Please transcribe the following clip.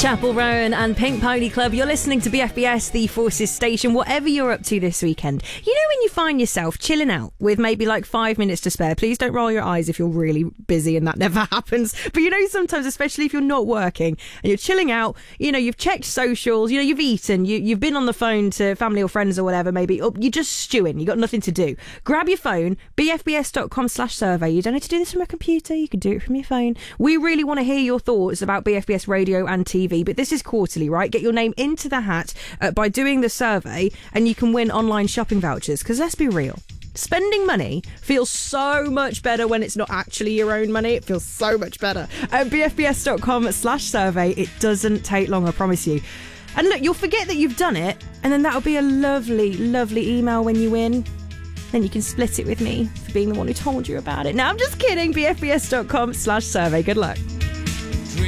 Chapel Roan and Pink Pony Club. You're listening to BFBS, the Forces station. Whatever you're up to this weekend, you know when you find yourself chilling out with maybe like 5 minutes to spare. Please don't roll your eyes if you're really busy and that never happens. But you know, sometimes, especially if you're not working and you're chilling out, you know, you've checked socials, you know, you've eaten, you've been on the phone to family or friends or whatever, maybe, or you're just stewing, you got nothing to do. Grab your phone, bfbs.com/survey. You don't need to do this from a computer, you can do it from your phone. We really want to hear your thoughts about BFBS radio and TV. But this is quarterly, right? Get your name into the hat by doing the survey and you can win online shopping vouchers. Because let's be real, spending money feels so much better when it's not actually your own money. It feels so much better. At bfbs.com/survey. It doesn't take long, I promise you. And look, you'll forget that you've done it, and then that'll be a lovely, lovely email when you win. Then you can split it with me for being the one who told you about it. No, I'm just kidding. bfbs.com/survey. Good luck.